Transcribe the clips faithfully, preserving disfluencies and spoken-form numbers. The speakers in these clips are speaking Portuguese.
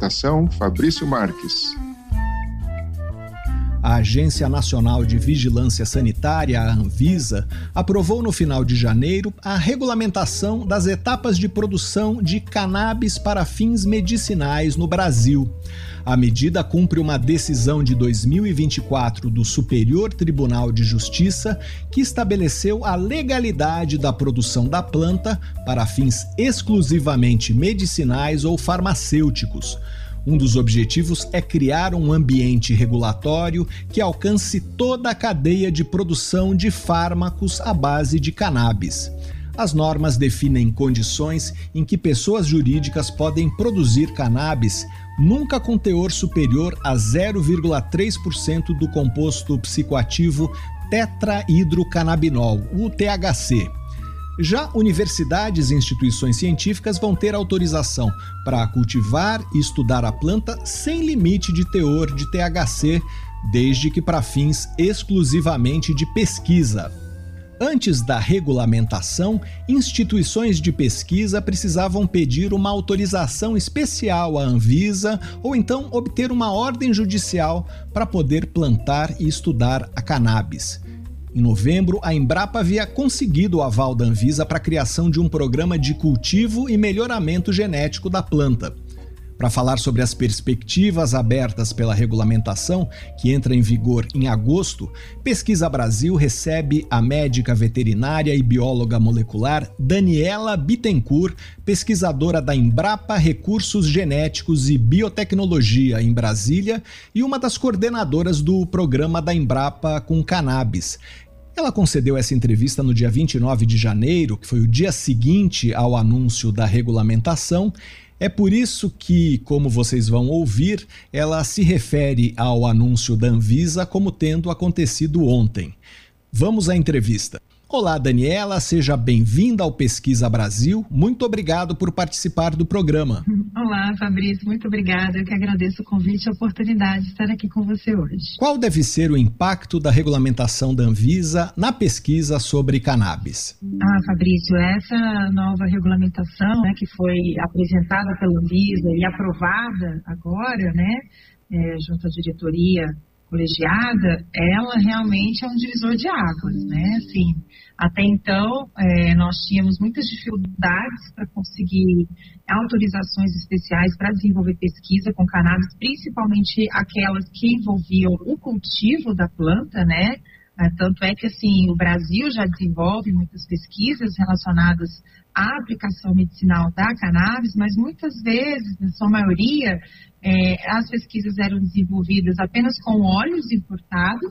Apresentação: Fabrício Marques. A Agência Nacional de Vigilância Sanitária, a Anvisa, aprovou no final de janeiro a regulamentação das etapas de produção de cannabis para fins medicinais no Brasil. A medida cumpre uma decisão de dois mil e vinte e quatro do Superior Tribunal de Justiça, que estabeleceu a legalidade da produção da planta para fins exclusivamente medicinais ou farmacêuticos. Um dos objetivos é criar um ambiente regulatório que alcance toda a cadeia de produção de fármacos à base de cannabis. As normas definem condições em que pessoas jurídicas podem produzir cannabis, nunca com teor superior a zero vírgula três por cento do composto psicoativo tetrahidrocannabinol, o T H C. Já universidades e instituições científicas vão ter autorização para cultivar e estudar a planta sem limite de teor de T H C, desde que para fins exclusivamente de pesquisa. Antes da regulamentação, instituições de pesquisa precisavam pedir uma autorização especial à Anvisa ou então obter uma ordem judicial para poder plantar e estudar a cannabis. Em novembro, a Embrapa havia conseguido o aval da Anvisa para a criação de um programa de cultivo e melhoramento genético da planta. Para falar sobre as perspectivas abertas pela regulamentação, que entra em vigor em agosto, Pesquisa Brasil recebe a médica veterinária e bióloga molecular Daniela Bittencourt, pesquisadora da Embrapa Recursos Genéticos e Biotecnologia em Brasília e uma das coordenadoras do programa da Embrapa com cannabis. Ela concedeu essa entrevista no dia vinte e nove de janeiro, que foi o dia seguinte ao anúncio da regulamentação. É por isso que, como vocês vão ouvir, ela se refere ao anúncio da Anvisa como tendo acontecido ontem. Vamos à entrevista. Olá, Daniela, seja bem-vinda ao Pesquisa Brasil. Muito obrigado por participar do programa. Olá, Fabrício, muito obrigada. Eu que agradeço o convite e a oportunidade de estar aqui com você hoje. Qual deve ser o impacto da regulamentação da Anvisa na pesquisa sobre cannabis? Ah, Fabrício, essa nova regulamentação, né, que foi apresentada pela Anvisa e aprovada agora, né, é, junto à diretoria colegiada, ela realmente é um divisor de águas, né? Assim, até então, é, nós tínhamos muitas dificuldades para conseguir autorizações especiais para desenvolver pesquisa com cannabis, principalmente aquelas que envolviam o cultivo da planta, né? É, tanto é que, assim, o Brasil já desenvolve muitas pesquisas relacionadas à aplicação medicinal da cannabis, mas muitas vezes, na sua maioria, é, as pesquisas eram desenvolvidas apenas com óleos importados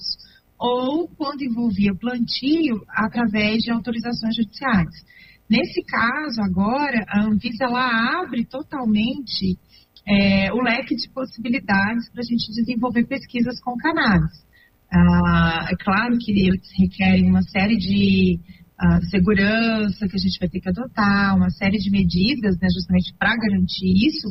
ou, quando envolvia plantio, através de autorizações judiciais. Nesse caso, agora, a Anvisa ela abre totalmente é, o leque de possibilidades para a gente desenvolver pesquisas com cannabis. Ah, é claro que eles requerem uma série de uh, segurança que a gente vai ter que adotar, uma série de medidas, né, justamente para garantir isso,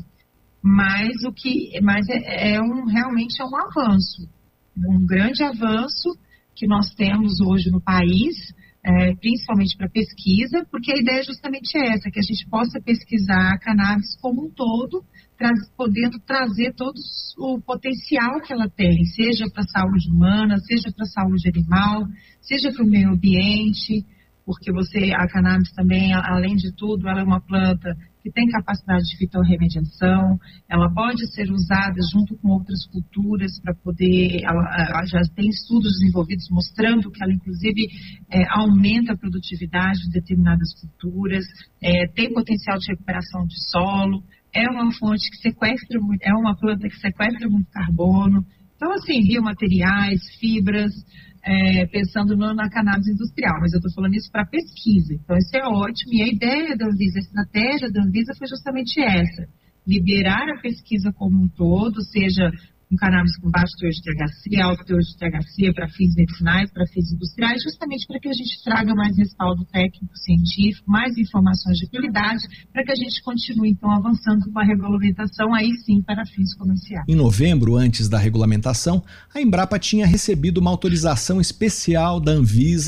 mas o que, mas é, é um, realmente é um avanço, um grande avanço que nós temos hoje no país, é, principalmente para pesquisa, porque a ideia é justamente essa, que a gente possa pesquisar a cannabis como um todo, Traz, podendo trazer todo o potencial que ela tem, seja para a saúde humana, seja para a saúde animal, seja para o meio ambiente, porque você, a cannabis também, além de tudo, ela é uma planta que tem capacidade de fitorremediação, ela pode ser usada junto com outras culturas para poder, ela, ela já tem estudos desenvolvidos mostrando que ela, inclusive, é, aumenta a produtividade de determinadas culturas, é, tem potencial de recuperação de solo, é uma fonte que sequestra muito, é uma planta que sequestra muito carbono. Então, assim, biomateriais, fibras, é, pensando no, na cannabis industrial, mas eu estou falando isso para pesquisa. Então, isso é ótimo. E a ideia da Anvisa, a estratégia da Anvisa foi justamente essa: liberar a pesquisa como um todo, seja um cannabis com baixo teor de T H C, alto teor de T H C para fins medicinais, para fins industriais, justamente para que a gente traga mais respaldo técnico, científico, mais informações de qualidade, para que a gente continue, então, avançando com a regulamentação, aí sim, para fins comerciais. Em novembro, antes da regulamentação, a Embrapa tinha recebido uma autorização especial da Anvisa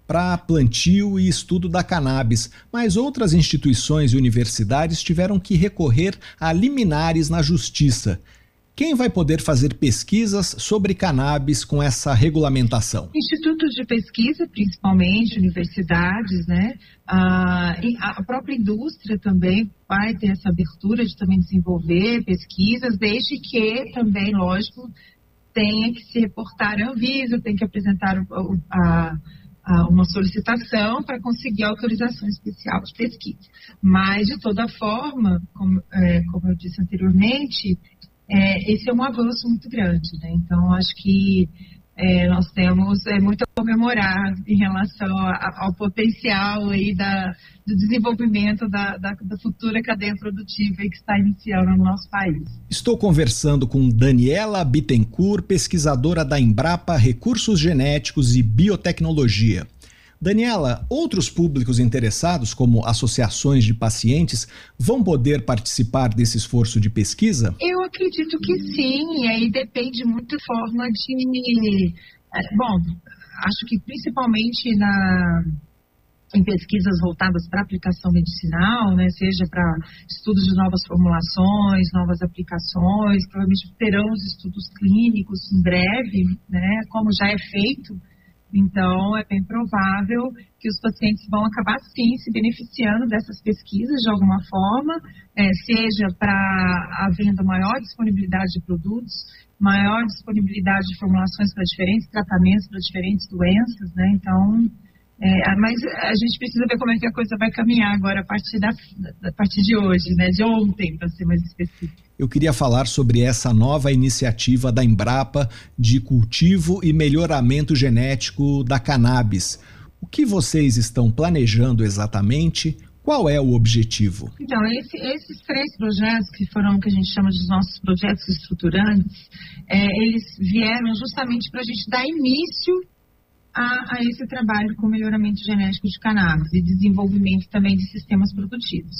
para plantio e estudo da cannabis, mas outras instituições e universidades tiveram que recorrer a liminares na justiça. Quem vai poder fazer pesquisas sobre cannabis com essa regulamentação? Institutos de pesquisa, principalmente, universidades, né? Ah, a própria indústria também vai ter essa abertura de também desenvolver pesquisas, desde que também, lógico, tenha que se reportar à Anvisa, tem que apresentar o, a, a, uma solicitação para conseguir autorização especial de pesquisa. Mas, de toda forma, como, é, como eu disse anteriormente, É, esse é um avanço muito grande, né? Então, acho que é, nós temos é, muito a comemorar em relação a, ao potencial aí da, do desenvolvimento da, da, da futura cadeia produtiva que está iniciando no nosso país. Estou conversando com Daniela Bittencourt, pesquisadora da Embrapa Recursos Genéticos e Biotecnologia. Daniela, outros públicos interessados, como associações de pacientes, vão poder participar desse esforço de pesquisa? Eu acredito que sim, e aí depende muito da forma de... Bom, acho que principalmente na, em pesquisas voltadas para aplicação medicinal, né, seja para estudos de novas formulações, novas aplicações, provavelmente terão os estudos clínicos em breve, né, como já é feito. Então, é bem provável que os pacientes vão acabar, sim, se beneficiando dessas pesquisas de alguma forma, é, seja para havendo maior disponibilidade de produtos, maior disponibilidade de formulações para diferentes tratamentos, para diferentes doenças, né? Então, é, mas a gente precisa ver como é que a coisa vai caminhar agora a partir, da, a partir de hoje, né? De ontem, para ser mais específico. Eu queria falar sobre essa nova iniciativa da Embrapa de cultivo e melhoramento genético da cannabis. O que vocês estão planejando exatamente? Qual é o objetivo? Então, esse, esses três projetos, que foram o que a gente chama de nossos projetos estruturantes, é, eles vieram justamente para a gente dar início a, a esse trabalho com melhoramento genético de cannabis e desenvolvimento também de sistemas produtivos.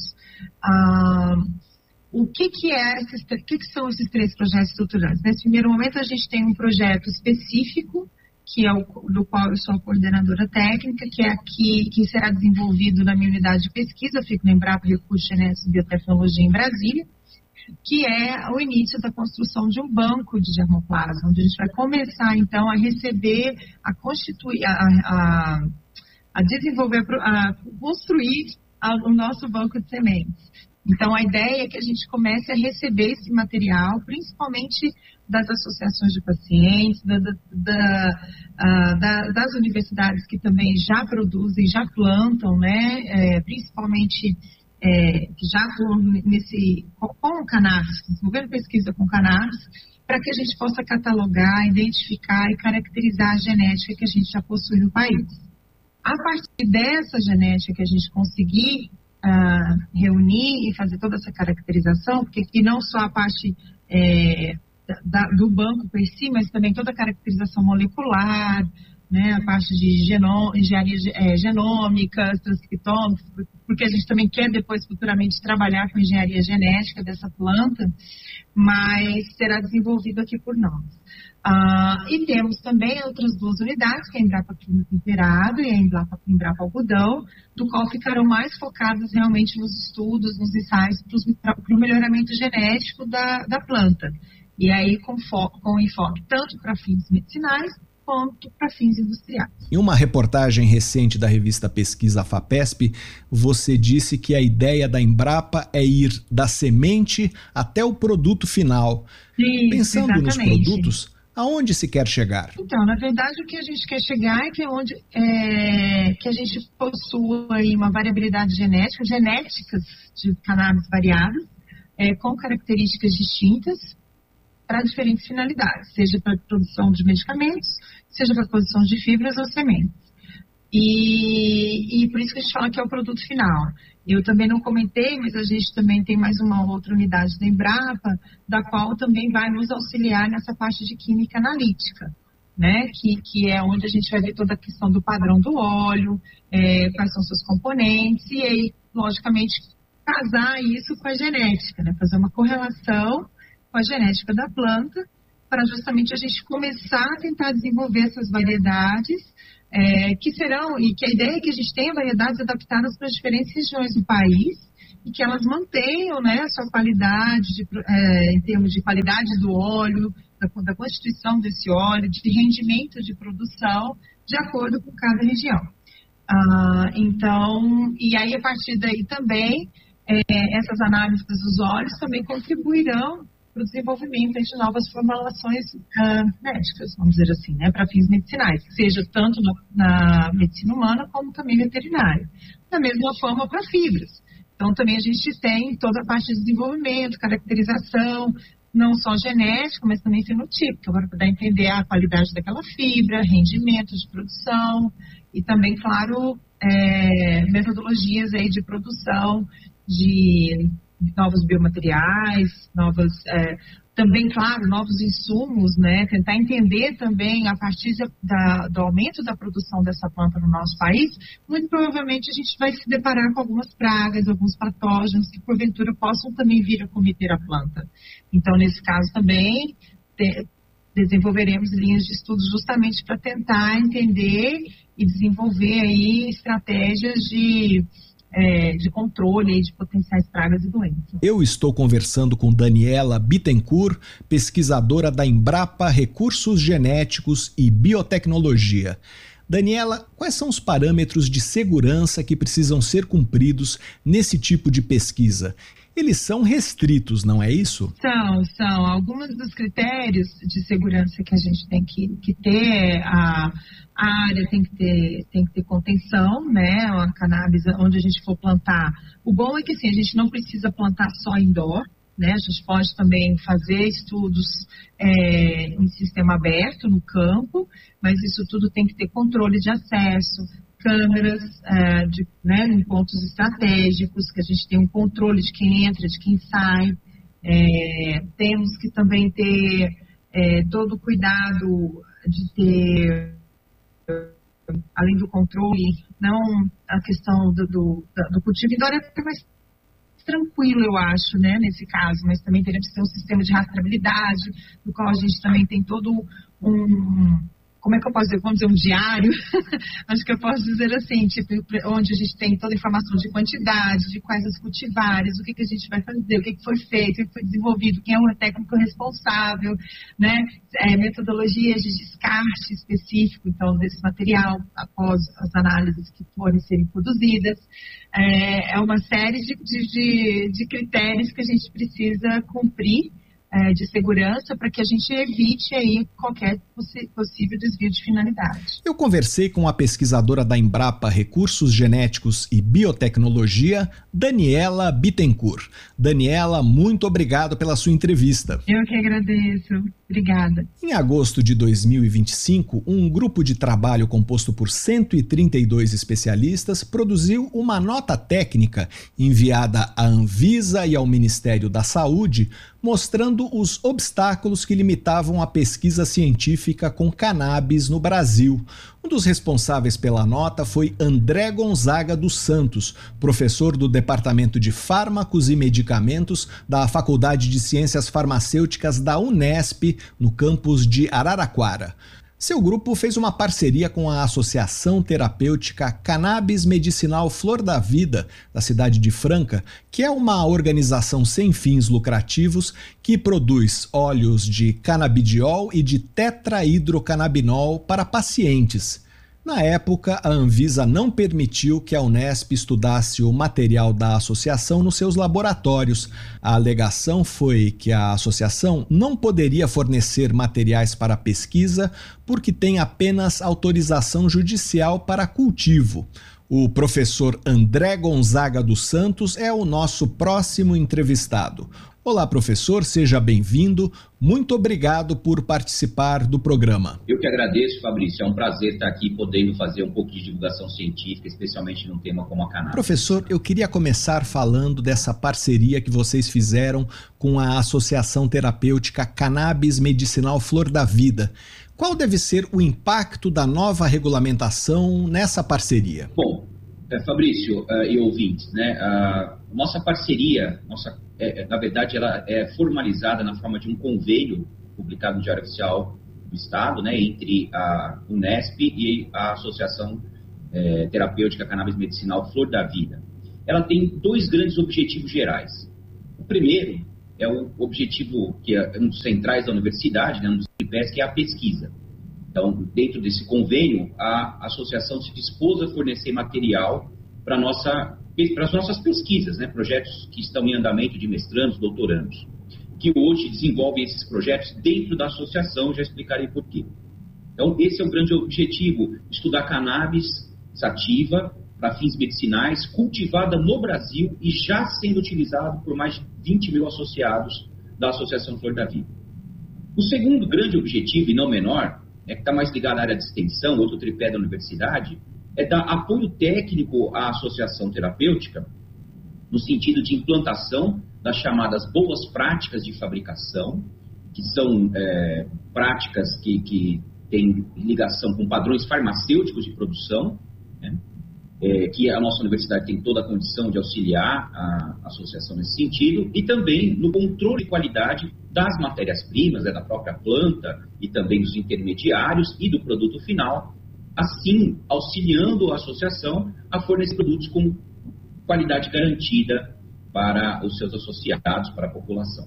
Ah, O que, que, é esses, o que, que são esses três projetos estruturantes? Nesse primeiro momento, a gente tem um projeto específico, que é o do qual eu sou a coordenadora técnica, que é aqui, que será desenvolvido na minha unidade de pesquisa, fico no Embrapa Recursos Genéticos e Biotecnologia em Brasília, que é o início da construção de um banco de germoplasma, onde a gente vai começar, então, a receber, a constituir, a, a, a desenvolver, a construir o nosso banco de sementes. Então, a ideia é que a gente comece a receber esse material, principalmente das associações de pacientes, da, da, da, da, das universidades que também já produzem, já plantam, né? É, principalmente é, que já atuam nesse, com, com o cannabis, desenvolvendo pesquisa com cannabis, para que a gente possa catalogar, identificar e caracterizar a genética que a gente já possui no país. A partir dessa genética que a gente conseguir Uh, reunir e fazer toda essa caracterização, porque aqui não só a parte é, da, do banco por si, mas também toda a caracterização molecular, né, a parte de genom, engenharia é, genômica, transcriptômica, porque a gente também quer depois futuramente trabalhar com engenharia genética dessa planta, mas será desenvolvido aqui por nós. Uh, e temos também outras duas unidades, que é a Embrapa Clima Temperado e a Embrapa, Embrapa Algodão, do qual ficarão mais focadas realmente nos estudos, nos ensaios para o melhoramento genético da, da planta. E aí com, foco, com enfoque tanto para fins medicinais quanto para fins industriais. Em uma reportagem recente da revista Pesquisa FAPESP, você disse que a ideia da Embrapa é ir da semente até o produto final. Isso, Pensando exatamente. Nos produtos, aonde se quer chegar? Então, na verdade, o que a gente quer chegar é que, é onde, é, que a gente possua aí uma variabilidade genética, genéticas de cannabis variadas, é, com características distintas para diferentes finalidades, seja para a produção de medicamentos, seja para a produção de fibras ou sementes. E, e por isso que a gente fala que é o produto final. Eu também não comentei, mas a gente também tem mais uma outra unidade da Embrapa, da qual também vai nos auxiliar nessa parte de química analítica, né? Que, que é onde a gente vai ver toda a questão do padrão do óleo, é, quais são seus componentes, e aí, logicamente, casar isso com a genética, né? Fazer uma correlação com a genética da planta, para justamente a gente começar a tentar desenvolver essas variedades, é, que serão, e que a ideia é que a gente tenha variedades adaptadas para as diferentes regiões do país, e que elas mantenham, né, a sua qualidade, de, é, em termos de qualidade do óleo, da, da constituição desse óleo, de rendimento de produção, de acordo com cada região. Ah, então, e aí a partir daí também, é, essas análises dos óleos também contribuirão para o desenvolvimento de novas formulações uh, médicas, vamos dizer assim, né, para fins medicinais, seja tanto na, na medicina humana como também veterinária. Da mesma forma para fibras. Então, também a gente tem toda a parte de desenvolvimento, caracterização, não só genética, mas também fenotípica, para poder entender a qualidade daquela fibra, rendimento de produção e também, claro, é, metodologias aí de produção de novos biomateriais, novas, é, também, claro, novos insumos, né? Tentar entender também, a partir da, do aumento da produção dessa planta no nosso país, muito provavelmente a gente vai se deparar com algumas pragas, alguns patógenos que, porventura, possam também vir a cometer a planta. Então, nesse caso também, te, desenvolveremos linhas de estudo justamente para tentar entender e desenvolver aí estratégias de... É, de controle de potenciais pragas e doenças. Eu estou conversando com Daniela Bittencourt, pesquisadora da Embrapa Recursos Genéticos e Biotecnologia. Daniela, quais são os parâmetros de segurança que precisam ser cumpridos nesse tipo de pesquisa? Eles são restritos, não é isso? São, são. Alguns dos critérios de segurança que a gente tem que, que ter, a, a área tem que ter, tem que ter contenção, né? A cannabis, onde a gente for plantar. O bom é que assim, a gente não precisa plantar só indoor, né? A gente pode também fazer estudos é, em sistema aberto, no campo, mas isso tudo tem que ter controle de acesso, câmeras uh, de, né, em pontos estratégicos, que a gente tem um controle de quem entra, de quem sai. É, temos que também ter é, todo o cuidado de ter, além do controle, não a questão do, do, do cultivo. Então, é mais tranquilo, eu acho, né, nesse caso, mas também teremos que ter um sistema de rastreabilidade, no qual a gente também tem todo um... Como é que eu posso dizer? Vamos dizer um diário? Acho que eu posso dizer assim, tipo, onde a gente tem toda a informação de quantidade, de quais as cultivares, o que, que a gente vai fazer, o que, que foi feito, o que foi desenvolvido, quem é o técnico responsável, né? É, metodologias de descarte específico, então, desse material, após as análises que forem serem produzidas. É, é uma série de, de, de, de critérios que a gente precisa cumprir, de segurança, para que a gente evite aí qualquer possível desvio de finalidade. Eu conversei com a pesquisadora da Embrapa Recursos Genéticos e Biotecnologia, Daniela Bittencourt. Daniela, muito obrigado pela sua entrevista. Eu que agradeço. Obrigada. Em agosto de dois mil e vinte e cinco, um grupo de trabalho composto por cento e trinta e dois especialistas produziu uma nota técnica enviada à Anvisa e ao Ministério da Saúde, mostrando os obstáculos que limitavam a pesquisa científica com cannabis no Brasil. Um dos responsáveis pela nota foi André Gonzaga dos Santos, professor do Departamento de Fármacos e Medicamentos da Faculdade de Ciências Farmacêuticas da Unesp, no campus de Araraquara. Seu grupo fez uma parceria com a Associação Terapêutica Cannabis Medicinal Flor da Vida, da cidade de Franca, que é uma organização sem fins lucrativos que produz óleos de canabidiol e de tetrahidrocannabinol para pacientes. Na época, a Anvisa não permitiu que a Unesp estudasse o material da associação nos seus laboratórios. A alegação foi que a associação não poderia fornecer materiais para pesquisa porque tem apenas autorização judicial para cultivo. O professor André Gonzaga dos Santos é o nosso próximo entrevistado. Olá, professor, seja bem-vindo. Muito obrigado por participar do programa. Eu que agradeço, Fabrício. É um prazer estar aqui podendo fazer um pouco de divulgação científica, especialmente num tema como a cannabis. Professor, eu queria começar falando dessa parceria que vocês fizeram com a Associação Terapêutica Cannabis Medicinal Flor da Vida. Qual deve ser o impacto da nova regulamentação nessa parceria? Bom, Fabrício uh, e ouvintes, né, a nossa parceria, nossa, é, na verdade, ela é formalizada na forma de um convênio publicado no Diário Oficial do Estado, né, entre a Unesp e a Associação é, Terapêutica Cannabis Medicinal Flor da Vida. Ela tem dois grandes objetivos gerais. O primeiro é o objetivo que é um dos centrais da universidade, né, um dos tripés, que é a pesquisa. Então, dentro desse convênio, a associação se dispôs a fornecer material para nossa, para as nossas pesquisas, né, projetos que estão em andamento de mestrandos, doutorandos, que hoje desenvolvem esses projetos dentro da associação, já explicarei por quê. Então, esse é o grande objetivo, estudar cannabis sativa para fins medicinais, cultivada no Brasil e já sendo utilizado por mais de vinte mil associados da Associação Flor da Vida. O segundo grande objetivo, e não menor, é que está mais ligado à área de extensão, outro tripé da universidade, é dar apoio técnico à associação terapêutica no sentido de implantação das chamadas boas práticas de fabricação, que são é, práticas que, que têm ligação com padrões farmacêuticos de produção, né? É, que a nossa universidade tem toda a condição de auxiliar a associação nesse sentido, e também no controle de qualidade das matérias-primas, né, da própria planta e também dos intermediários e do produto final, assim auxiliando a associação a fornecer produtos com qualidade garantida para os seus associados, para a população.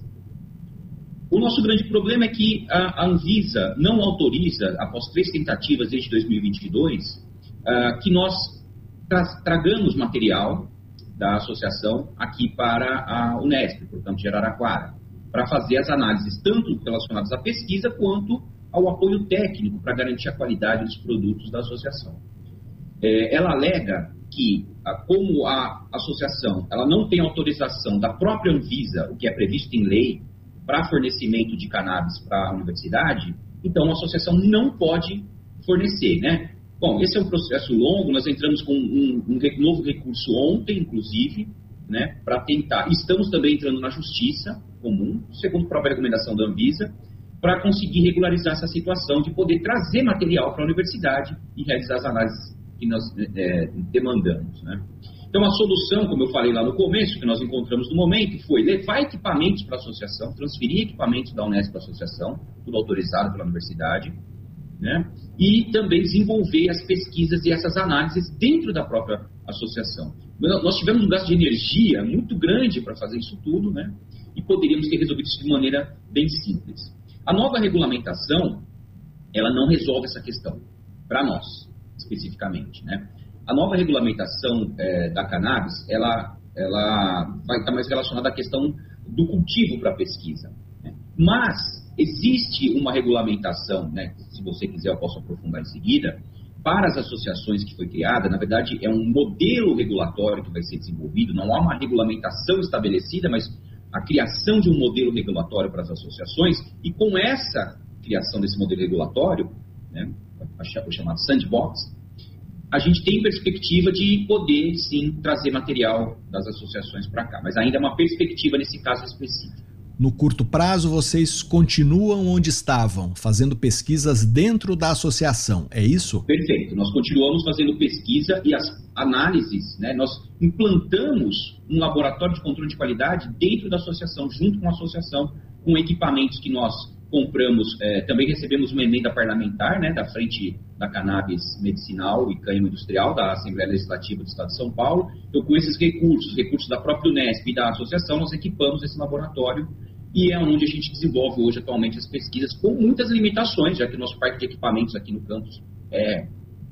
O nosso grande problema é que a Anvisa não autoriza, após três tentativas desde dois mil e vinte e dois, uh, que nós tra- tragamos material da associação aqui para a Unesp, para o campus de Araraquara, para fazer as análises tanto relacionadas à pesquisa quanto ao apoio técnico para garantir a qualidade dos produtos da associação. É, ela alega que, como a associação ela não tem autorização da própria Anvisa, o que é previsto em lei, para fornecimento de cannabis para a universidade, então a associação não pode fornecer, né? Bom, esse é um processo longo, nós entramos com um, um novo recurso ontem, inclusive, né, para tentar. Estamos também entrando na justiça comum, segundo a própria recomendação da Anvisa, para conseguir regularizar essa situação de poder trazer material para a universidade e realizar as análises que nós é, demandamos, né? Então, a solução, como eu falei lá no começo, que nós encontramos no momento, foi levar equipamentos para a associação, transferir equipamentos da Unesp para a associação, tudo autorizado pela universidade, né? E também desenvolver as pesquisas e essas análises dentro da própria associação. Nós tivemos um gasto de energia muito grande para fazer isso tudo, né? E poderíamos ter resolvido isso de maneira bem simples. A nova regulamentação, ela não resolve essa questão, para nós, especificamente, né? A nova regulamentação é, da cannabis, ela, ela vai estar mais relacionada à questão do cultivo para a pesquisa, né? Mas existe uma regulamentação, né, se você quiser eu posso aprofundar em seguida, para as associações que foi criada. Na verdade é um modelo regulatório que vai ser desenvolvido, não há uma regulamentação estabelecida, mas a criação de um modelo regulatório para as associações, e com essa criação desse modelo regulatório, né, o chamado sandbox, a gente tem perspectiva de poder, sim, trazer material das associações para cá, mas ainda é uma perspectiva nesse caso específico. No curto prazo, vocês continuam onde estavam, fazendo pesquisas dentro da associação, é isso? Perfeito, nós continuamos fazendo pesquisa e as análises, né, nós implantamos um laboratório de controle de qualidade dentro da associação, junto com a associação, com equipamentos que nós compramos, é, também recebemos uma emenda parlamentar, né, da Frente da Cannabis Medicinal e Cânhamo Industrial da Assembleia Legislativa do Estado de São Paulo. Então, com esses recursos, recursos da própria Unesp e da associação, nós equipamos esse laboratório e é onde a gente desenvolve hoje atualmente as pesquisas, com muitas limitações, já que o nosso parque de equipamentos aqui no campus é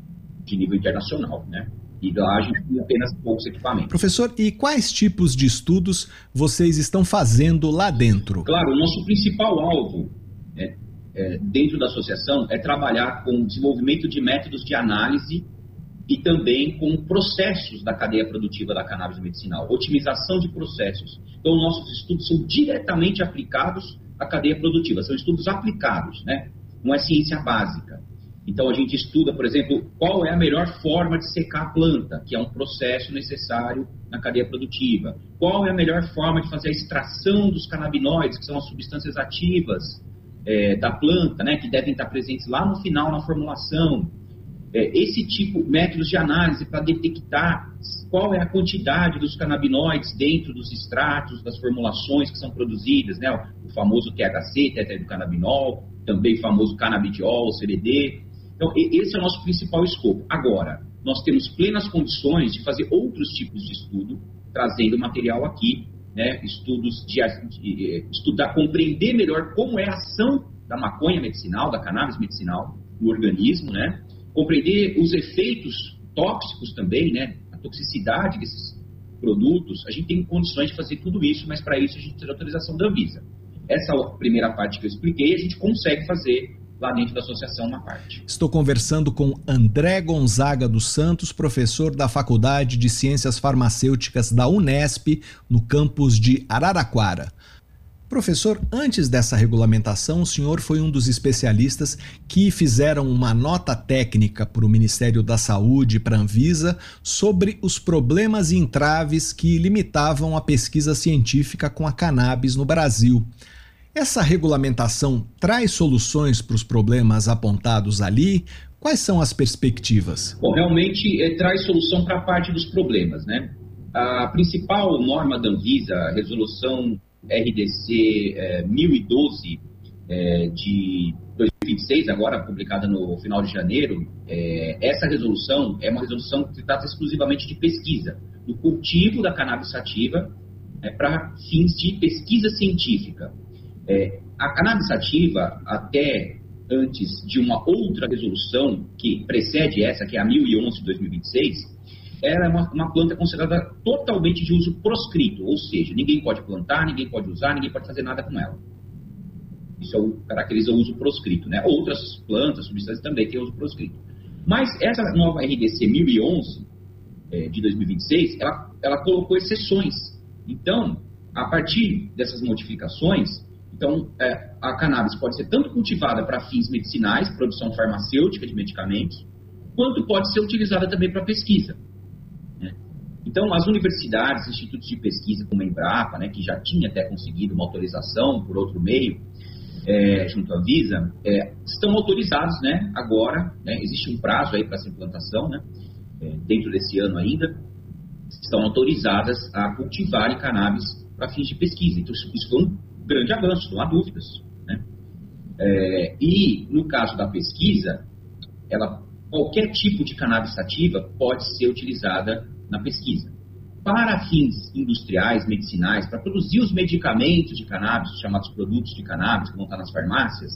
de nível internacional, né? E lá a gente tem apenas poucos equipamentos. Professor, e quais tipos de estudos vocês estão fazendo lá dentro? Claro, o nosso principal alvo é, é, dentro da associação é trabalhar com o desenvolvimento de métodos de análise e também com processos da cadeia produtiva da cannabis medicinal, otimização de processos. Então, nossos estudos são diretamente aplicados à cadeia produtiva, são estudos aplicados, né? Não é ciência básica. Então, a gente estuda, por exemplo, qual é a melhor forma de secar a planta, que é um processo necessário na cadeia produtiva. Qual é a melhor forma de fazer a extração dos canabinoides, que são as substâncias ativas é, da planta, né, que devem estar presentes lá no final na formulação. é, esse tipo, métodos de análise para detectar qual é a quantidade dos canabinoides dentro dos extratos, das formulações que são produzidas, né? O famoso T H C, tetraidrocannabinol, também o famoso canabidiol, C B D. Então, esse é o nosso principal escopo. Agora, nós temos plenas condições de fazer outros tipos de estudo, trazendo material aqui, né? Estudos de, de estudar, compreender melhor como é a ação da maconha medicinal, da cannabis medicinal no organismo, né? Compreender os efeitos tóxicos também, né? A toxicidade desses produtos. A gente tem condições de fazer tudo isso, mas para isso a gente precisa de autorização da Anvisa. Essa primeira parte que eu expliquei, a gente consegue fazer lá dentro da associação uma parte. Estou conversando com André Gonzaga dos Santos, professor da Faculdade de Ciências Farmacêuticas da Unesp, no campus de Araraquara. Professor, antes dessa regulamentação, o senhor foi um dos especialistas que fizeram uma nota técnica para o Ministério da Saúde e para a Anvisa sobre os problemas e entraves que limitavam a pesquisa científica com a cannabis no Brasil. Essa regulamentação traz soluções para os problemas apontados ali? Quais são as perspectivas? Bom, realmente é, traz solução para a parte dos problemas, né? A principal norma da Anvisa, a resolução R D C é, mil e doze é, de dois mil e vinte e seis, agora publicada no final de janeiro, é, essa resolução é uma resolução que trata exclusivamente de pesquisa, do cultivo da cannabis sativa é, para fins de pesquisa científica. É, a cannabis sativa, até antes de uma outra resolução que precede essa, que é a mil e onze de dois mil e vinte e seis, era uma, uma planta considerada totalmente de uso proscrito, ou seja, ninguém pode plantar, ninguém pode usar, ninguém pode fazer nada com ela. Isso é o, caracteriza o uso proscrito, né? Outras plantas, substâncias também têm uso proscrito. Mas essa nova R D C mil e onze é, de dois mil e vinte e seis, ela, ela colocou exceções. Então, a partir dessas modificações, então, é, a cannabis pode ser tanto cultivada para fins medicinais, produção farmacêutica de medicamentos, quanto pode ser utilizada também para pesquisa. Então, as universidades, institutos de pesquisa como a Embrapa, né, que já tinha até conseguido uma autorização por outro meio, é, junto à Anvisa, é, estão autorizados, né, agora, né, existe um prazo aí para essa implantação, né, é, dentro desse ano ainda, estão autorizadas a cultivarem cannabis para fins de pesquisa. Então, isso, isso foi um grande avanço, não há dúvidas. Né? É, e, no caso da pesquisa, ela, qualquer tipo de cannabis sativa pode ser utilizada na pesquisa. Para fins industriais, medicinais, para produzir os medicamentos de cannabis, os chamados produtos de cannabis que vão estar nas farmácias,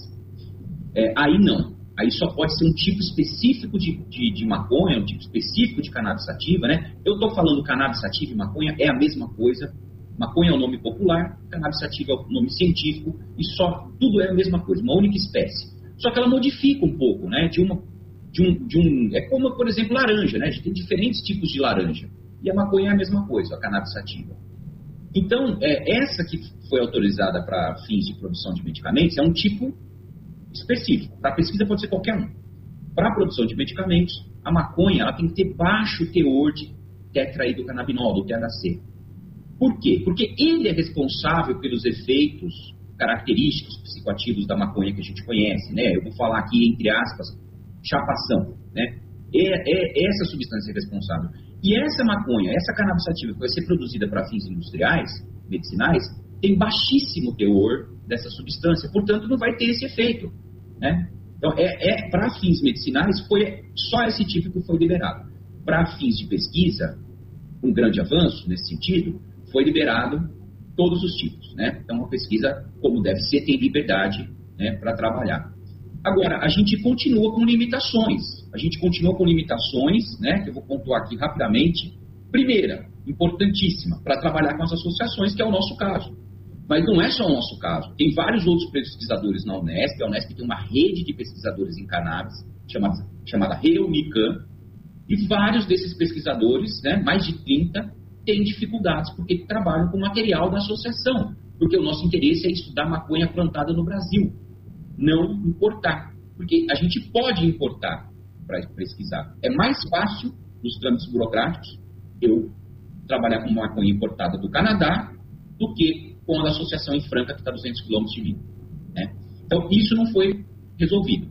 é, aí não. Aí só pode ser um tipo específico de, de, de maconha, um tipo específico de cannabis sativa, né? Eu estou falando cannabis sativa e maconha, é a mesma coisa. Maconha é o nome popular, cannabis sativa é o nome científico, e só, tudo é a mesma coisa, uma única espécie. Só que ela modifica um pouco, né? De uma De um, de um, é como, por exemplo, laranja, né? A gente tem diferentes tipos de laranja. E a maconha é a mesma coisa, a cannabis sativa. Então, é, essa que foi autorizada para fins de produção de medicamentos é um tipo específico. Para pesquisa pode ser qualquer um. Para a produção de medicamentos, a maconha ela tem que ter baixo teor de tetraidrocannabinol, do T H C. Por quê? Porque ele é responsável pelos efeitos característicos psicoativos da maconha que a gente conhece, né? Eu vou falar aqui, entre aspas, chapação, né? É, é essa substância responsável. E essa maconha, essa cannabis sativa que vai ser produzida para fins industriais, medicinais, tem baixíssimo teor dessa substância, portanto não vai ter esse efeito, né? Então, é, é, para fins medicinais, foi só esse tipo que foi liberado. Para fins de pesquisa, um grande avanço nesse sentido, foi liberado todos os tipos, né? Então, uma pesquisa, como deve ser, tem liberdade, né, para trabalhar. Agora, a gente continua com limitações. A gente continua com limitações, né, que eu vou pontuar aqui rapidamente. Primeira, importantíssima, para trabalhar com as associações, que é o nosso caso. Mas não é só o nosso caso. Tem vários outros pesquisadores na Unesp. A Unesp tem uma rede de pesquisadores em cannabis, chamada, chamada REUNICAN, e vários desses pesquisadores, né, mais de trinta, têm dificuldades porque trabalham com material da associação. Porque o nosso interesse é estudar maconha plantada no Brasil, não importar. Porque a gente pode importar para pesquisar. É mais fácil, nos trâmites burocráticos, eu trabalhar com maconha importada do Canadá do que com a associação em Franca, que está a duzentos quilômetros de mim. Né? Então, isso não foi resolvido.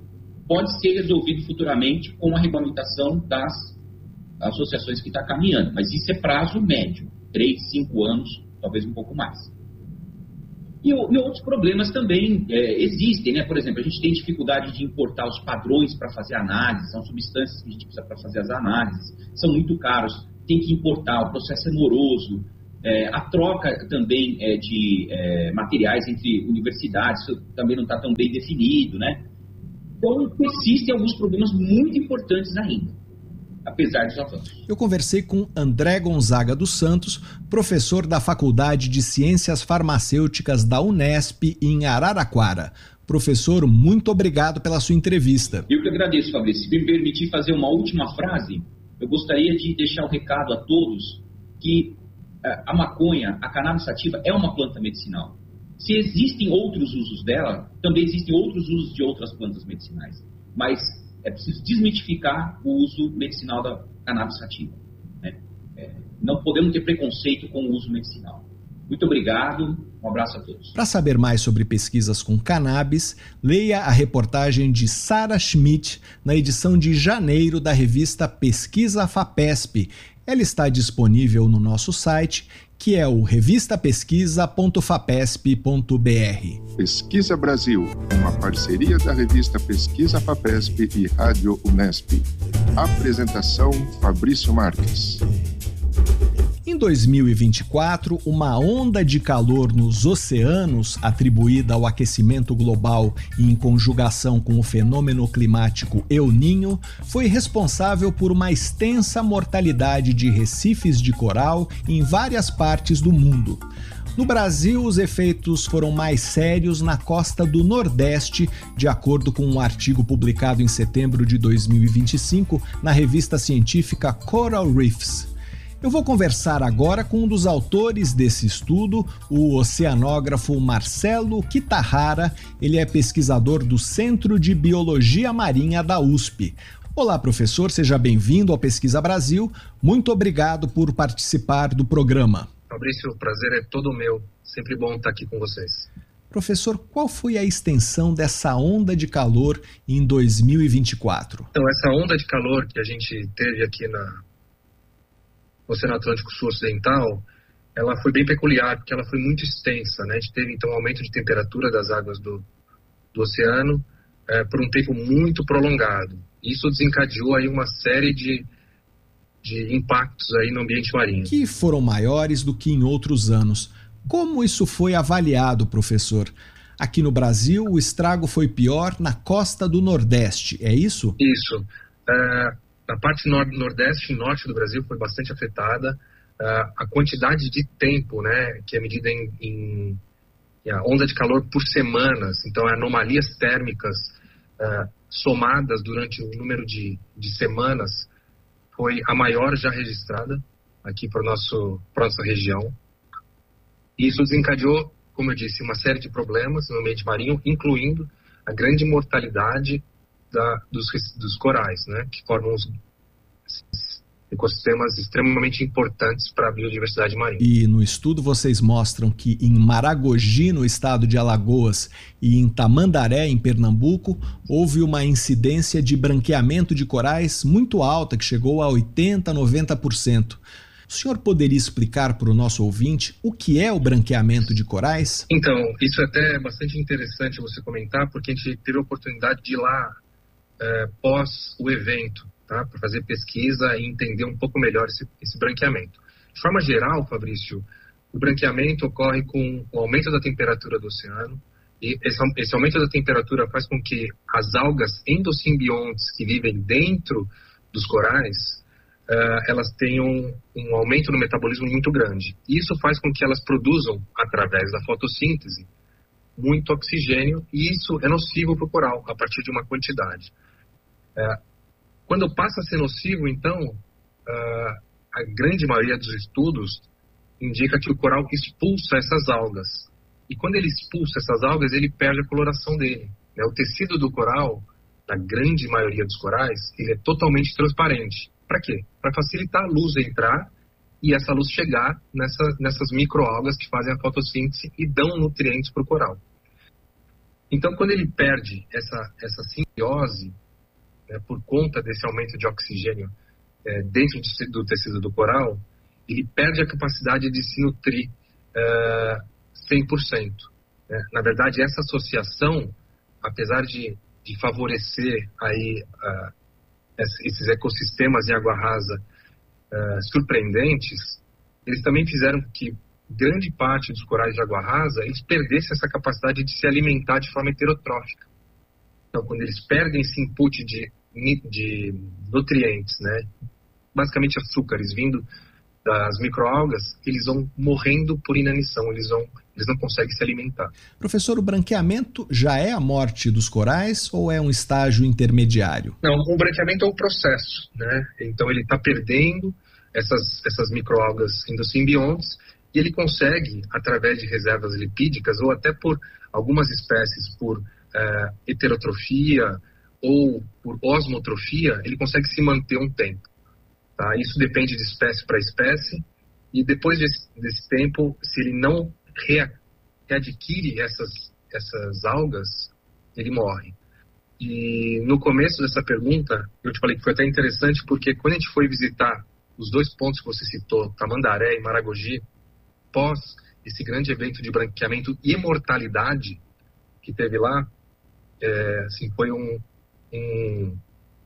pode ser resolvido futuramente com a regulamentação das associações que está caminhando, mas isso é prazo médio, três, cinco anos, talvez um pouco mais. E, e outros problemas também é, existem, né? Por exemplo, a gente tem dificuldade de importar os padrões para fazer análise, são substâncias que a gente precisa para fazer as análises, são muito caros, tem que importar, o processo é moroso, é, a troca também é, de é, materiais entre universidades, isso também não está tão bem definido, né? Então, persistem alguns problemas muito importantes ainda, apesar dos avanços. Eu conversei com André Gonzaga dos Santos, professor da Faculdade de Ciências Farmacêuticas da Unesp em Araraquara. Professor, muito obrigado pela sua entrevista. Eu que agradeço, Fabrício. Se me permitir fazer uma última frase, eu gostaria de deixar um recado a todos que a maconha, a cannabis sativa, é uma planta medicinal. Se existem outros usos dela, também existem outros usos de outras plantas medicinais. Mas é preciso desmitificar o uso medicinal da cannabis sativa, né? É, não podemos ter preconceito com o uso medicinal. Muito obrigado, um abraço a todos. Para saber mais sobre pesquisas com cannabis, leia a reportagem de Sara Schmidt na edição de janeiro da revista Pesquisa FAPESP. Ela está disponível no nosso site, que é o revista pesquisa ponto fapesp ponto b r. Pesquisa Brasil, uma parceria da revista Pesquisa FAPESP e Rádio Unesp. Apresentação Fabrício Marques. Em dois mil e vinte e quatro, uma onda de calor nos oceanos, atribuída ao aquecimento global e em conjugação com o fenômeno climático El Niño, foi responsável por uma extensa mortalidade de recifes de coral em várias partes do mundo. No Brasil, os efeitos foram mais sérios na costa do Nordeste, de acordo com um artigo publicado em setembro de dois mil e vinte e cinco na revista científica Coral Reefs. Eu vou conversar agora com um dos autores desse estudo, o oceanógrafo Marcelo Kitahara. Ele é pesquisador do Centro de Biologia Marinha da U S P. Olá, professor, seja bem-vindo ao Pesquisa Brasil. Muito obrigado por participar do programa. Fabrício, o prazer é todo meu. Sempre bom estar aqui com vocês. Professor, qual foi a extensão dessa onda de calor em dois mil e vinte e quatro? Então, essa onda de calor que a gente teve aqui na Oceano Atlântico Sul Ocidental, ela foi bem peculiar, porque ela foi muito extensa, né? A gente teve, então, um aumento de temperatura das águas do, do oceano é, por um tempo muito prolongado. Isso desencadeou aí uma série de, de impactos aí no ambiente marinho. Que foram maiores do que em outros anos. Como isso foi avaliado, professor? Aqui no Brasil, o estrago foi pior na costa do Nordeste, é isso? Isso. É... A parte nord nordeste e norte do Brasil foi bastante afetada. Uh, a quantidade de tempo, né, que é medida em, em, em a onda de calor por semanas, então anomalias térmicas uh, somadas durante o número de, de semanas, foi a maior já registrada aqui para a nossa região. E isso desencadeou, como eu disse, uma série de problemas no ambiente marinho, incluindo a grande mortalidade Da, dos, dos corais, né, que formam os ecossistemas extremamente importantes para a biodiversidade marinha. E no estudo vocês mostram que em Maragogi, no estado de Alagoas, e em Tamandaré, em Pernambuco, houve uma incidência de branqueamento de corais muito alta, que chegou a oitenta por cento, noventa por cento. O senhor poderia explicar para o nosso ouvinte o que é o branqueamento de corais? Então, isso é até bastante interessante você comentar, porque a gente teve a oportunidade de ir lá É, pós o evento, tá? Para fazer pesquisa e entender um pouco melhor esse, esse branqueamento. De forma geral, Fabrício, o branqueamento ocorre com o aumento da temperatura do oceano, e esse, esse aumento da temperatura faz com que as algas endosimbiontes que vivem dentro dos corais, uh, elas tenham um aumento no metabolismo muito grande. E isso faz com que elas produzam, através da fotossíntese, muito oxigênio, e isso é nocivo para o coral, a partir de uma quantidade. É, quando passa a ser nocivo, então, uh, a grande maioria dos estudos indica que o coral expulsa essas algas. E quando ele expulsa essas algas, ele perde a coloração dele, né? O tecido do coral, na grande maioria dos corais, ele é totalmente transparente. Para quê? Para facilitar a luz entrar e essa luz chegar nessa, nessas microalgas que fazem a fotossíntese e dão nutrientes para o coral. Então, quando ele perde essa, essa simbiose, né, por conta desse aumento de oxigênio é, dentro de, do tecido do coral, ele perde a capacidade de se nutrir é, cem por cento. Né? Na verdade, essa associação, apesar de, de favorecer aí, uh, esses ecossistemas em água rasa uh, surpreendentes, eles também fizeram que grande parte dos corais de água rasa eles perdessem essa capacidade de se alimentar de forma heterotrófica. Então, quando eles perdem esse input de, de nutrientes, né, basicamente açúcares vindo das microalgas, eles vão morrendo por inanição, eles, vão, eles não conseguem se alimentar. Professor, o branqueamento já é a morte dos corais ou é um estágio intermediário? Não, o branqueamento é o processo, né? Então ele está perdendo essas, essas microalgas endosimbiontes e ele consegue, através de reservas lipídicas ou até por algumas espécies por é, heterotrofia ou por osmotrofia, ele consegue se manter um tempo. Tá? Isso depende de espécie para espécie e depois desse, desse tempo, se ele não rea, readquire essas, essas algas, ele morre. E no começo dessa pergunta, eu te falei que foi até interessante porque quando a gente foi visitar os dois pontos que você citou, Tamandaré e Maragogi, pós esse grande evento de branqueamento e mortalidade que teve lá, é, assim, foi um... um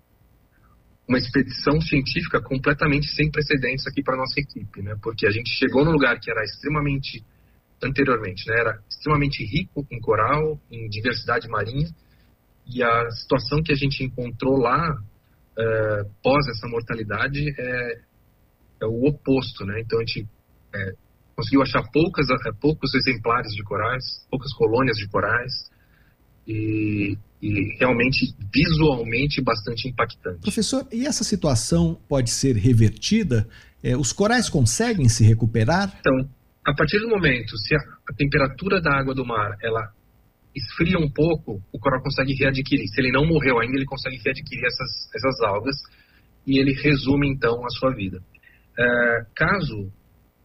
uma expedição científica completamente sem precedentes aqui para a nossa equipe, né? Porque a gente chegou num lugar que era extremamente, anteriormente, né? Era extremamente rico em coral, em diversidade marinha, e a situação que a gente encontrou lá, é, pós essa mortalidade, é, é o oposto, né? Então a gente é, conseguiu achar poucas, poucos exemplares de corais, poucas colônias de corais, e... e realmente, visualmente, bastante impactante. Professor, e essa situação pode ser revertida? É, os corais conseguem se recuperar? Então, a partir do momento, se a, a temperatura da água do mar, ela esfria um pouco, o coral consegue readquirir. Se ele não morreu ainda, ele consegue readquirir essas, essas algas e ele resume, então, a sua vida. É, caso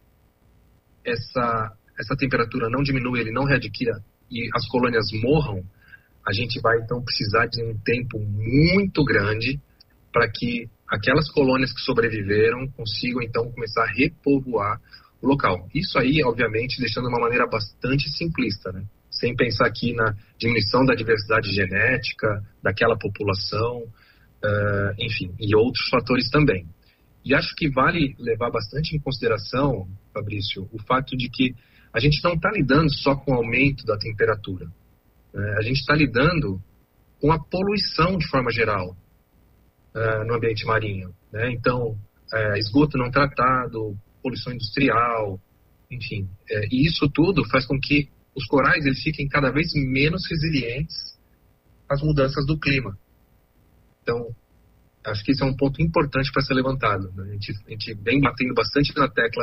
essa, essa temperatura não diminua, ele não readquira e as colônias morram, a gente vai, então, precisar de um tempo muito grande para que aquelas colônias que sobreviveram consigam, então, começar a repovoar o local. Isso aí, obviamente, deixando de uma maneira bastante simplista, né? Sem pensar aqui na diminuição da diversidade genética daquela população, uh, enfim, e outros fatores também. E acho que vale levar bastante em consideração, Fabrício, o fato de que a gente não está lidando só com o aumento da temperatura. A gente está lidando com a poluição de forma geral uh, no ambiente marinho, né? Então, uh, esgoto não tratado, poluição industrial, enfim. Uh, e isso tudo faz com que os corais eles fiquem cada vez menos resilientes às mudanças do clima. Então, acho que isso é um ponto importante para ser levantado, né? A gente, a gente vem batendo bastante na tecla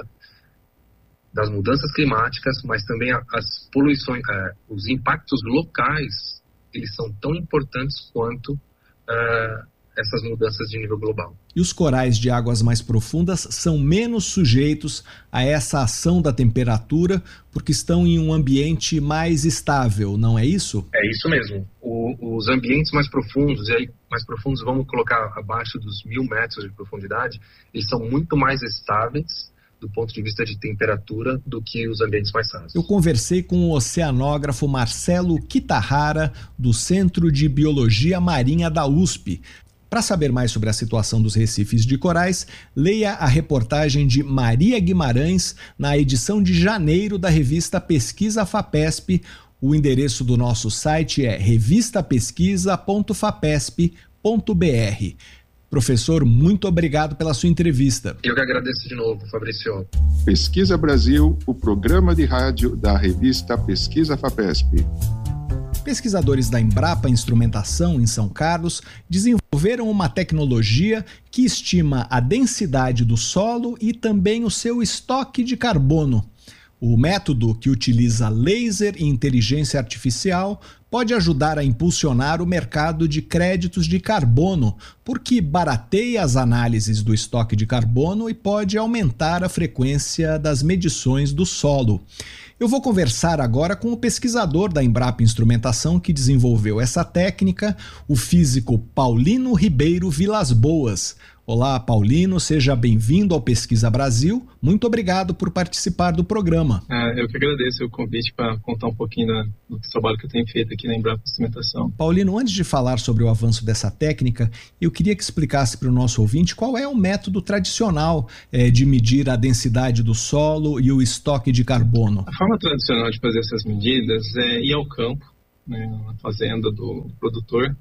das mudanças climáticas, mas também as poluições, uh, os impactos locais, eles são tão importantes quanto uh, essas mudanças de nível global. E os corais de águas mais profundas são menos sujeitos a essa ação da temperatura porque estão em um ambiente mais estável, não é isso? É isso mesmo. O, os ambientes mais profundos, e aí mais profundos vamos colocar abaixo dos mil metros de profundidade, eles são muito mais estáveis do ponto de vista de temperatura do que os ambientes mais rasos. Eu conversei com o oceanógrafo Marcelo Kitahara, do Centro de Biologia Marinha da U S P. Para saber mais sobre a situação dos recifes de corais, leia a reportagem de Maria Guimarães na edição de janeiro da revista Pesquisa FAPESP. O endereço do nosso site é revista pesquisa ponto fapesp ponto br. Professor, muito obrigado pela sua entrevista. Eu que agradeço de novo, Fabrício. Pesquisa Brasil, o programa de rádio da revista Pesquisa FAPESP. Pesquisadores da Embrapa Instrumentação, em São Carlos, desenvolveram uma tecnologia que estima a densidade do solo e também o seu estoque de carbono. O método, que utiliza laser e inteligência artificial, pode ajudar a impulsionar o mercado de créditos de carbono, porque barateia as análises do estoque de carbono e pode aumentar a frequência das medições do solo. Eu vou conversar agora com o pesquisador da Embrapa Instrumentação que desenvolveu essa técnica, o físico Paulino Ribeiro Vilas Boas. Olá, Paulino, seja bem-vindo ao Pesquisa Brasil. Muito obrigado por participar do programa. Ah, eu que agradeço o convite para contar um pouquinho da, do trabalho que eu tenho feito aqui na Embrapa Instrumentação. Paulino, antes de falar sobre o avanço dessa técnica, eu queria que explicasse para o nosso ouvinte qual é o método tradicional é, de medir a densidade do solo e o estoque de carbono. A forma tradicional de fazer essas medidas é ir ao campo, né, na fazenda do produtor,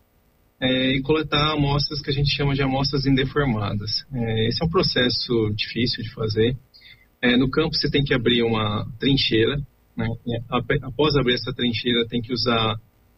É, e coletar amostras que a gente chama de amostras indeformadas. É, esse é um processo difícil de fazer. É, no campo você tem que abrir uma trincheira, né? Após abrir essa trincheira tem que usar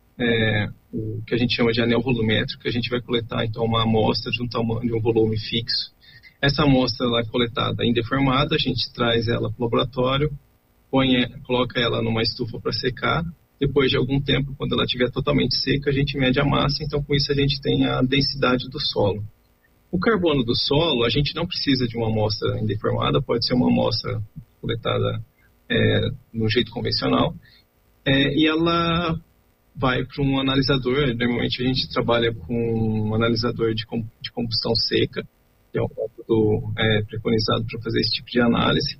é, o que a gente chama de anel volumétrico, que a gente vai coletar então uma amostra de um tamanho, de um volume fixo. Essa amostra lá coletada indeformada, a gente traz ela para o laboratório, põe, coloca ela numa estufa para secar. Depois de algum tempo, quando ela estiver totalmente seca, a gente mede a massa, então com isso a gente tem a densidade do solo. O carbono do solo, a gente não precisa de uma amostra indeformada, pode ser uma amostra coletada é, no jeito convencional, é, e ela vai para um analisador. Normalmente a gente trabalha com um analisador de, com, de combustão seca, que é um método é, preconizado para fazer esse tipo de análise.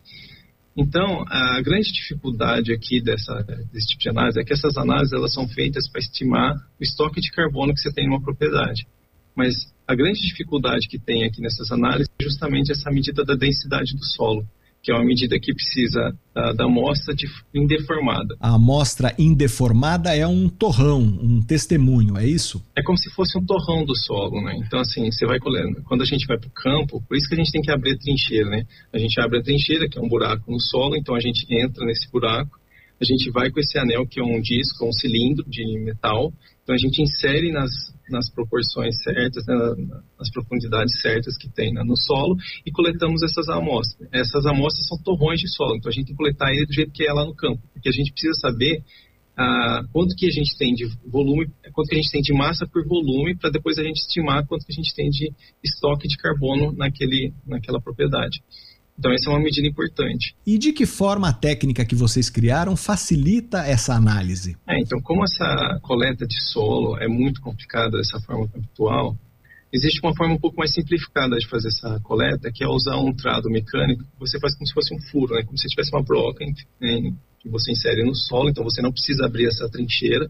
Então, a grande dificuldade aqui dessa, desse tipo de análise é que essas análises elas são feitas para estimar o estoque de carbono que você tem numa propriedade. Mas a grande dificuldade que tem aqui nessas análises é justamente essa medida da densidade do solo, que é uma medida que precisa da, da amostra de, indeformada. A amostra indeformada é um torrão, um testemunho, é isso? É como se fosse um torrão do solo, né? Então, assim, você vai colhendo. Quando a gente vai para o campo, por isso que a gente tem que abrir a trincheira, né? A gente abre a trincheira, que é um buraco no solo, então a gente entra nesse buraco, a gente vai com esse anel, que é um disco, um cilindro de metal, então a gente insere nas, nas proporções certas, né, nas profundidades certas que tem, né, no solo, e coletamos essas amostras. Essas amostras são torrões de solo, então a gente tem que coletar ele do jeito que é lá no campo, porque a gente precisa saber ah, quanto que a gente tem de volume, quanto que a gente tem de massa por volume, para depois a gente estimar quanto que a gente tem de estoque de carbono naquele, naquela propriedade. Então essa é uma medida importante. E de que forma a técnica que vocês criaram facilita essa análise? É, então, como essa coleta de solo é muito complicada dessa forma habitual, existe uma forma um pouco mais simplificada de fazer essa coleta, que é usar um trado mecânico. Você faz como se fosse um furo, né? Como se tivesse uma broca em, em, que você insere no solo, então você não precisa abrir essa trincheira.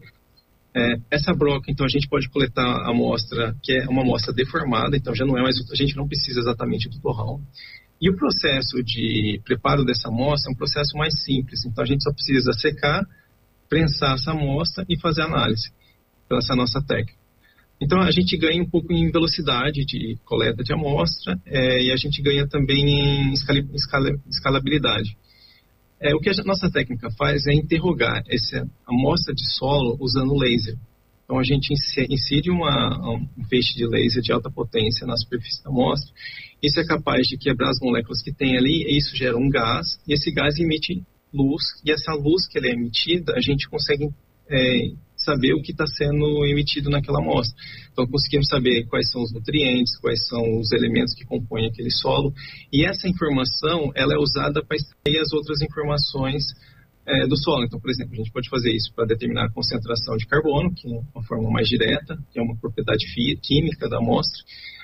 É, essa broca, então, a gente pode coletar a amostra, que é uma amostra deformada, então já não é mais, a gente não precisa exatamente do torrão. E o processo de preparo dessa amostra é um processo mais simples. Então, a gente só precisa secar, prensar essa amostra e fazer análise pela essa nossa técnica. Então, a gente ganha um pouco em velocidade de coleta de amostra é, e a gente ganha também em escala, escala, escalabilidade. É, o que a nossa técnica faz é interrogar essa amostra de solo usando laser. Então, a gente incide uma, um feixe de laser de alta potência na superfície da amostra. Isso é capaz de quebrar as moléculas que tem ali, e isso gera um gás, e esse gás emite luz, e essa luz que ela é emitida, a gente consegue é, saber o que está sendo emitido naquela amostra. Então, conseguimos saber quais são os nutrientes, quais são os elementos que compõem aquele solo, e essa informação ela é usada para extrair as outras informações É, do solo. Então, por exemplo, a gente pode fazer isso para determinar a concentração de carbono, que é uma forma mais direta, que é uma propriedade química da amostra,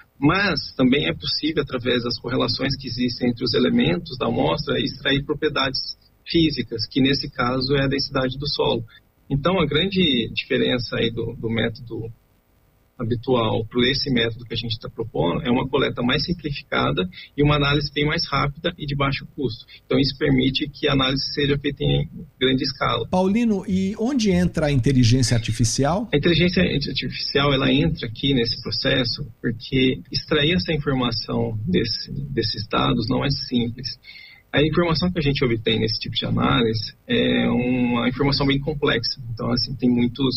mas também é possível, através das correlações que existem entre os elementos da amostra, extrair propriedades físicas, que nesse caso é a densidade do solo. Então, a grande diferença aí do, do método habitual para esse método que a gente está propondo é uma coleta mais simplificada e uma análise bem mais rápida e de baixo custo. Então, isso permite que a análise seja feita em grande escala. Paulino, e onde entra a inteligência artificial? A inteligência artificial, ela entra aqui nesse processo porque extrair essa informação desse, desses dados não é simples. A informação que a gente obtém nesse tipo de análise é uma informação bem complexa. Então, assim, tem muitos...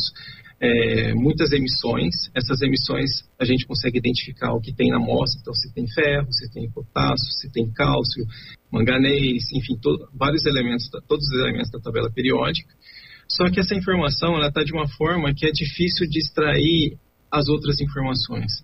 É, muitas emissões. Essas emissões a gente consegue identificar o que tem na amostra. Então, se tem ferro, se tem potássio, se tem cálcio, manganês, enfim, to, vários elementos, todos os elementos da tabela periódica. Só que essa informação ela está de uma forma que é difícil de extrair as outras informações.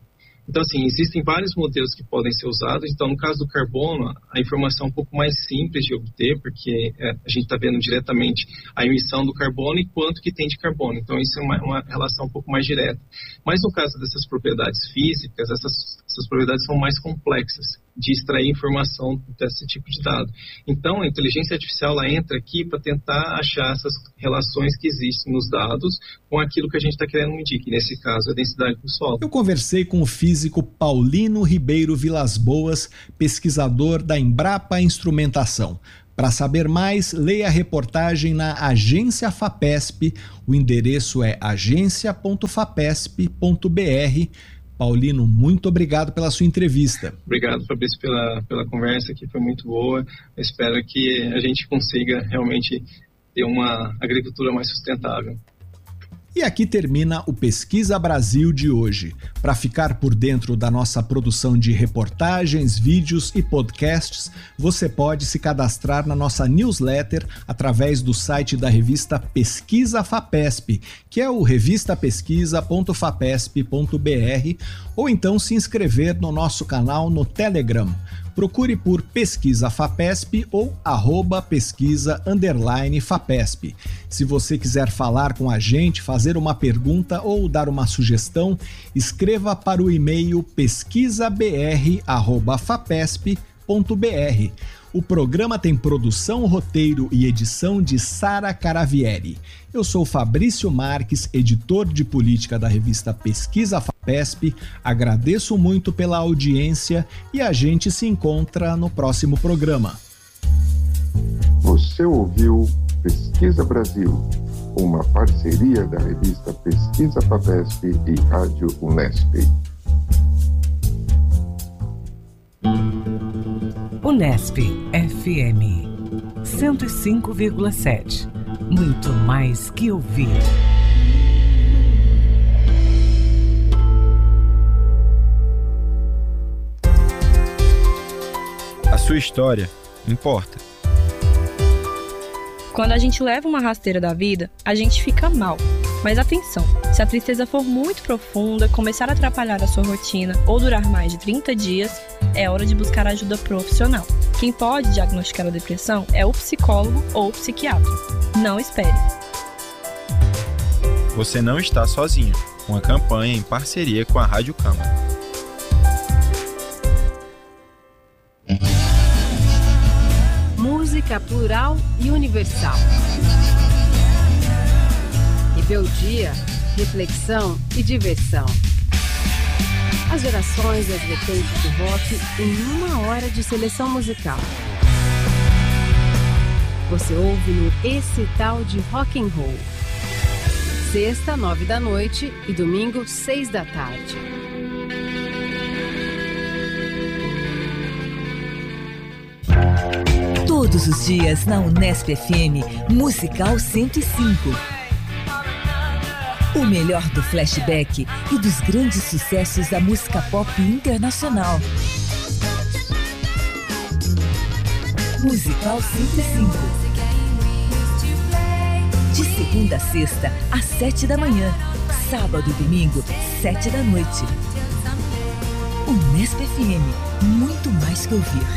Então, assim, existem vários modelos que podem ser usados. Então, no caso do carbono, a informação é um pouco mais simples de obter, porque é, a gente está vendo diretamente a emissão do carbono e quanto que tem de carbono. Então, isso é uma, uma relação um pouco mais direta. Mas no caso dessas propriedades físicas, essas, essas propriedades são mais complexas de extrair informação desse tipo de dado. Então, a inteligência artificial ela entra aqui para tentar achar essas relações que existem nos dados com aquilo que a gente está querendo medir, que nesse caso é a densidade do solo. Eu conversei com o físico Paulino Ribeiro Vilas Boas, pesquisador da Embrapa Instrumentação. Para saber mais, leia a reportagem na Agência FAPESP. O endereço é agência ponto fapesp ponto br. Paulino, muito obrigado pela sua entrevista. Obrigado, Fabrício, pela, pela conversa, que foi muito boa. Eu espero que a gente consiga realmente ter uma agricultura mais sustentável. E aqui termina o Pesquisa Brasil de hoje. Para ficar por dentro da nossa produção de reportagens, vídeos e podcasts, você pode se cadastrar na nossa newsletter através do site da revista Pesquisa FAPESP, que é o revista pesquisa ponto fapesp ponto br, ou então se inscrever no nosso canal no Telegram. Procure por Pesquisa FAPESP ou arroba pesquisa underline FAPESP. Se você quiser falar com a gente, fazer uma pergunta ou dar uma sugestão, escreva para o e-mail pesquisabr arroba fapesp ponto br. O programa tem produção, roteiro e edição de Sara Caravieri. Eu sou Fabrício Marques, editor de política da revista Pesquisa FAPESP. Agradeço muito pela audiência e a gente se encontra no próximo programa. Você ouviu Pesquisa Brasil, uma parceria da revista Pesquisa FAPESP e Rádio Unesp. Unesp F M cento e cinco vírgula sete. Muito mais que ouvir. A sua história importa. Quando a gente leva uma rasteira da vida, a gente fica mal. Mas atenção, se a tristeza for muito profunda, começar a atrapalhar a sua rotina ou durar mais de trinta dias, é hora de buscar ajuda profissional. Quem pode diagnosticar a depressão é o psicólogo ou o psiquiatra. Não espere. Você não está sozinho. Uma campanha em parceria com a Rádio Câmara. Música plural e universal. Rebeldia, reflexão e diversão. As gerações e as vertentes do rock em uma hora de seleção musical. Você ouve no Esse Tal de Rock and Roll. Sexta, nove da noite e domingo, seis da tarde. Todos os dias na Unesp F M, Musical cento e cinco. O melhor do flashback e dos grandes sucessos da música pop internacional. Musical cento e cinco. De segunda a sexta, às sete da manhã. Sábado e domingo, sete da noite. Unesp F M, muito mais que ouvir.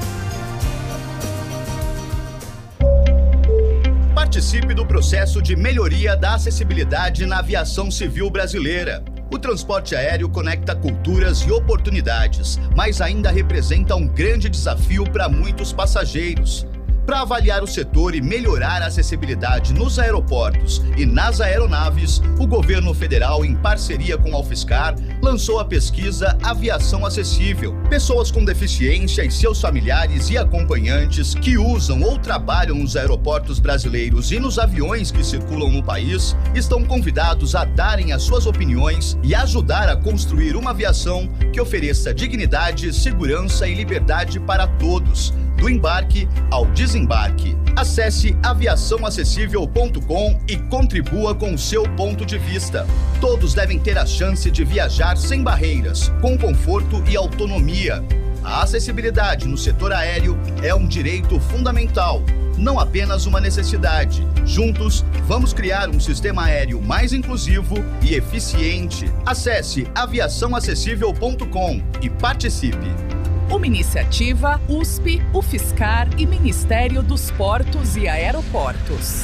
Participe do processo de melhoria da acessibilidade na aviação civil brasileira. O transporte aéreo conecta culturas e oportunidades, mas ainda representa um grande desafio para muitos passageiros. Para avaliar o setor e melhorar a acessibilidade nos aeroportos e nas aeronaves, o governo federal, em parceria com a UFSCar, lançou a pesquisa Aviação Acessível. Pessoas com deficiência e seus familiares e acompanhantes que usam ou trabalham nos aeroportos brasileiros e nos aviões que circulam no país estão convidados a darem as suas opiniões e ajudar a construir uma aviação que ofereça dignidade, segurança e liberdade para todos, do embarque ao desembarque. Acesse aviação acessível ponto com e contribua com o seu ponto de vista. Todos devem ter a chance de viajar sem barreiras, com conforto e autonomia. A acessibilidade no setor aéreo é um direito fundamental, não apenas uma necessidade. Juntos, vamos criar um sistema aéreo mais inclusivo e eficiente. Acesse aviação acessível ponto com e participe. Uma iniciativa U S P, UFSCar e Ministério dos Portos e Aeroportos.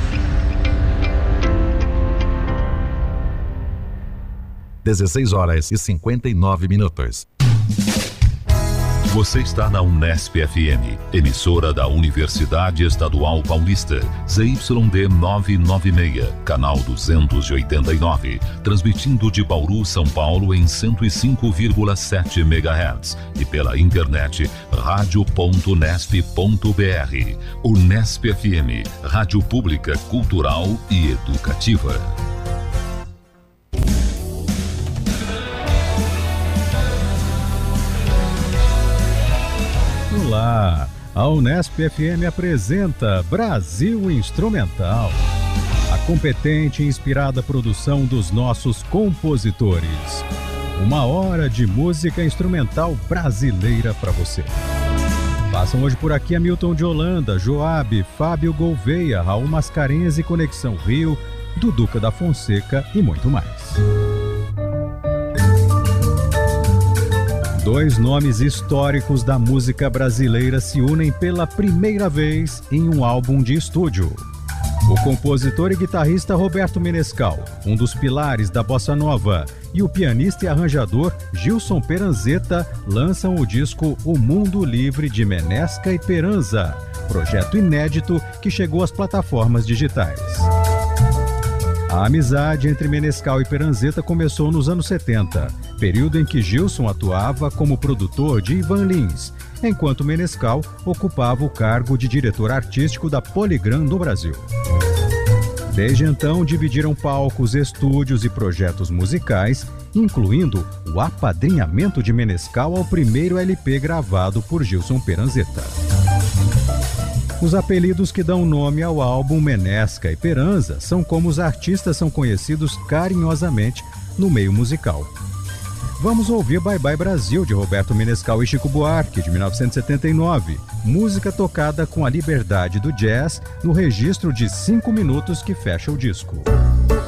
dezesseis horas e cinquenta e nove minutos. Você está na Unesp F M, emissora da Universidade Estadual Paulista, Z Y D novecentos e noventa e seis, canal duzentos e oitenta e nove, transmitindo de Bauru, São Paulo em cento e cinco vírgula sete megahertz e pela internet rádio ponto unesp ponto br. Unesp F M, rádio pública, cultural e educativa. Olá, a Unesp F M apresenta Brasil Instrumental, a competente e inspirada produção dos nossos compositores. Uma hora de música instrumental brasileira para você. Passam hoje por aqui Hamilton de Holanda, Joab, Fábio Gouveia, Raul Mascarenhas e Conexão Rio, Duduca da Fonseca e muito mais. Dois nomes históricos da música brasileira se unem pela primeira vez em um álbum de estúdio. O compositor e guitarrista Roberto Menescal, um dos pilares da bossa nova, e o pianista e arranjador Gilson Peranzeta lançam o disco O Mundo Livre de Menesca e Peranza, projeto inédito que chegou às plataformas digitais. A amizade entre Menescal e Peranzeta começou nos anos setenta, período em que Gilson atuava como produtor de Ivan Lins, enquanto Menescal ocupava o cargo de diretor artístico da Polygram no Brasil. Desde então, dividiram palcos, estúdios e projetos musicais, incluindo o apadrinhamento de Menescal ao primeiro L P gravado por Gilson Peranzeta. Os apelidos que dão nome ao álbum Menesca e Peranza são como os artistas são conhecidos carinhosamente no meio musical. Vamos ouvir Bye Bye Brasil, de Roberto Menescal e Chico Buarque, de mil novecentos e setenta e nove, música tocada com a liberdade do jazz no registro de cinco minutos que fecha o disco.